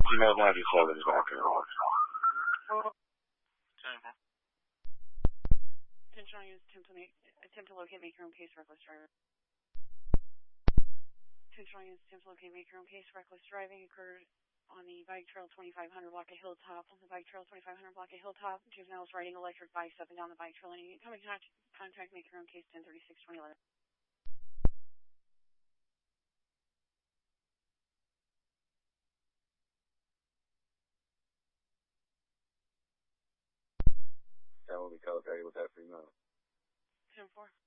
Female 97 is back in. Attention all units, attempt to locate, make your own case, reckless driver. Attention all units, attempt to locate, make your own case, reckless driving occurred on the bike trail 2500 block of Hilltop. On the bike trail 2500 block of Hilltop, juvenile is riding electric bikes up and down the bike trail. Any incoming contact, make your own case, 1036-2011. That will be code 30 with that free mode. 10-4.